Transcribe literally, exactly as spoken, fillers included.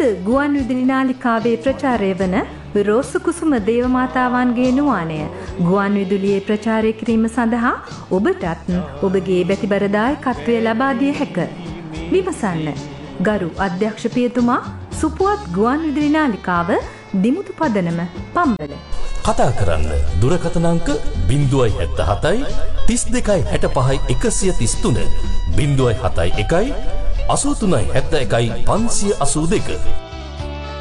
ගුවන් විදුලි නාලිකාවේ ප්‍රචාරය වන රෝසු කුසුම දේවමාතාවන්ගේ නුවානය ගුවන් විදුලියේ ප්‍රචාරය කිරීම සඳහා ඔබටත් ඔබගේ බැතිබරදායකත්වය ලබා දිය හැක. විමසන්න. ගරු අධ්‍යක්ෂ පියතුමා, සුපුවත් ගුවන් විදුලි නාලිකාව, දිමුතු පදනම, පම්බල. කතා කරන්න දුරකථන අංක ज़ीरो सात सात तीस दो साठ पाँच एक सौ तीस तीन ज़ीरो सात एक अस्सी तीन साठ एक पाँच अस्सी दो